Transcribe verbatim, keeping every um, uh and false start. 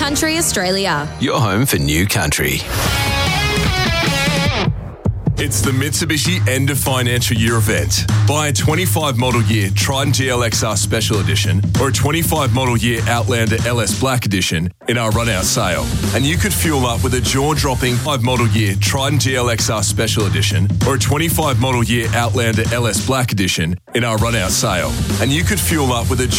Country Australia. Your home for New Country. It's the Mitsubishi end of financial year event. Buy a twenty-five model year Triton G L X R Special Edition or a twenty-five model year Outlander L S Black Edition in our run-out sale. And you could fuel up with a jaw-dropping five model year Triton G L X R Special Edition or a twenty-five model year Outlander L S Black Edition in our run-out sale. And you could fuel up with a